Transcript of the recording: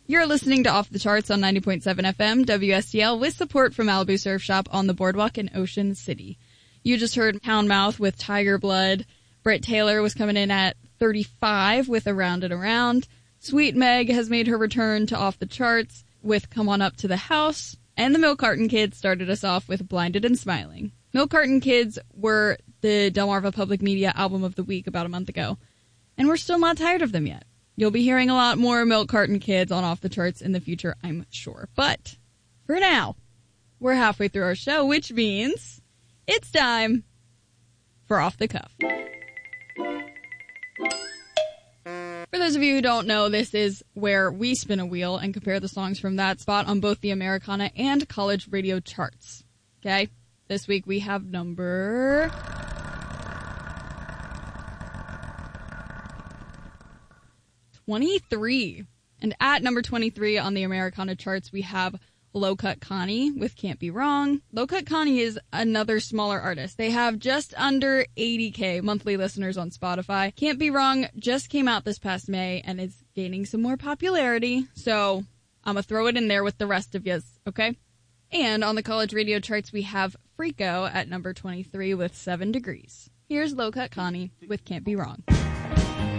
You're listening to Off the Charts on 90.7 FM, WSTL, with support from Malibu Surf Shop on the boardwalk in Ocean City. You just heard Houndmouth with Tiger Blood. Britt Taylor was coming in at 35 with Around and Around. Sweet Meg has made her return to Off the Charts with Come On Up to the House. And the Milk Carton Kids started us off with Blinded and Smiling. Milk Carton Kids were the Delmarva Public Media Album of the Week about a month ago. And we're still not tired of them yet. You'll be hearing a lot more Milk Carton Kids on Off the Charts in the future, I'm sure. But for now, we're halfway through our show, which means it's time for Off the Cuff. For those of you who don't know, this is where we spin a wheel and compare the songs from that spot on both the Americana and college radio charts. Okay? This week we have number 23. And at number 23 on the Americana charts, we have Low Cut Connie with Can't Be Wrong. Low Cut Connie is another smaller artist. They have just under 80K monthly listeners on Spotify. Can't Be Wrong just came out this past May and is gaining some more popularity. So I'm going to throw it in there with the rest of yous, okay? And on the college radio charts, we have Freako at number 23 with 7 Degrees. Here's Low Cut Connie with Can't Be Wrong.